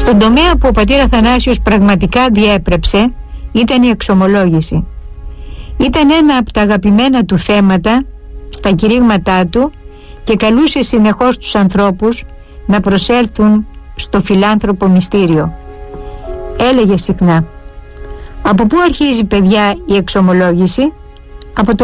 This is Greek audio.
Στον τομέα που ο πατήρ Αθανάσιος πραγματικά διέπρεψε ήταν η εξομολόγηση. Ήταν ένα από τα αγαπημένα του θέματα στα κηρύγματά του και καλούσε συνεχώς τους ανθρώπους να προσέλθουν στο φιλάνθρωπο μυστήριο. Έλεγε συχνά: από πού αρχίζει, παιδιά, η εξομολόγηση? Από το